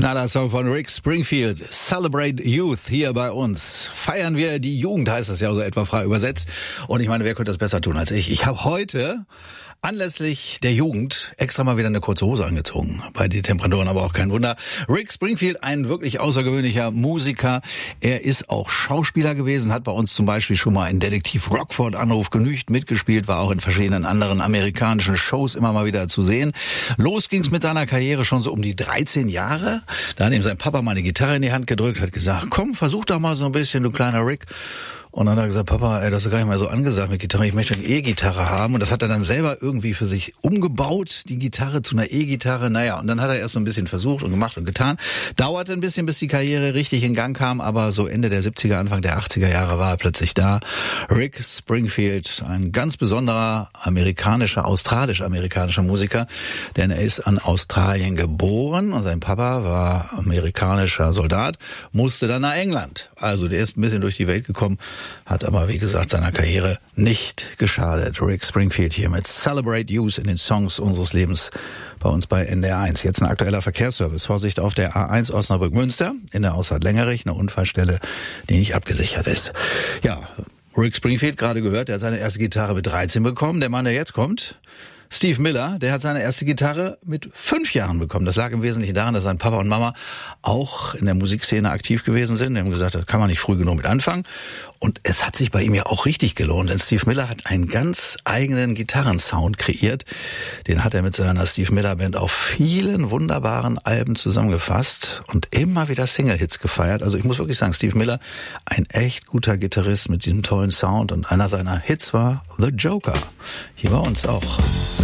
Knallersong von Rick Springfield, Celebrate Youth, hier bei uns. Feiern wir die Jugend, heißt das ja so etwa frei übersetzt. Und ich meine, wer könnte das besser tun als ich? Ich habe heute anlässlich der Jugend extra mal wieder eine kurze Hose angezogen. Bei den Temperaturen aber auch kein Wunder. Rick Springfield, ein wirklich außergewöhnlicher Musiker. Er ist auch Schauspieler gewesen, hat bei uns zum Beispiel schon mal in Detektiv Rockford Anruf genügt mitgespielt, war auch in verschiedenen anderen amerikanischen Shows immer mal wieder zu sehen. Los ging's mit seiner Karriere schon so um die 13 Jahre. Da hat ihm sein Papa mal eine Gitarre in die Hand gedrückt, hat gesagt, komm, versuch doch mal so ein bisschen, du kleiner Rick. Und dann hat er gesagt, Papa, das ist gar nicht mehr so angesagt mit Gitarre, ich möchte eine E-Gitarre haben. Und das hat er dann selber irgendwie für sich umgebaut, die Gitarre zu einer E-Gitarre. Naja, und dann hat er erst so ein bisschen versucht und gemacht und getan. Dauerte ein bisschen, bis die Karriere richtig in Gang kam, aber so Ende der 70er, Anfang der 80er Jahre war er plötzlich da. Rick Springfield, ein ganz besonderer australisch-amerikanischer Musiker, denn er ist an Australien geboren und sein Papa war amerikanischer Soldat, musste dann nach England. Also der ist ein bisschen durch die Welt gekommen, hat aber, wie gesagt, seiner Karriere nicht geschadet. Rick Springfield hier mit Celebrate Youth in den Songs unseres Lebens bei uns bei NDR 1. Jetzt ein aktueller Verkehrsservice. Vorsicht auf der A1 Osnabrück-Münster, in der Ausfahrt Längerich, eine Unfallstelle, die nicht abgesichert ist. Ja, Rick Springfield, gerade gehört, der hat seine erste Gitarre mit 13 bekommen. Der Mann, der jetzt kommt, Steve Miller, der hat seine erste Gitarre mit 5 Jahren bekommen. Das lag im Wesentlichen daran, dass sein Papa und Mama auch in der Musikszene aktiv gewesen sind. Die haben gesagt, das kann man nicht früh genug mit anfangen. Und es hat sich bei ihm ja auch richtig gelohnt, denn Steve Miller hat einen ganz eigenen Gitarrensound kreiert. Den hat er mit seiner Steve Miller Band auf vielen wunderbaren Alben zusammengefasst und immer wieder Single-Hits gefeiert. Also ich muss wirklich sagen, Steve Miller, ein echt guter Gitarrist mit diesem tollen Sound. Und einer seiner Hits war The Joker. Hier bei uns auch.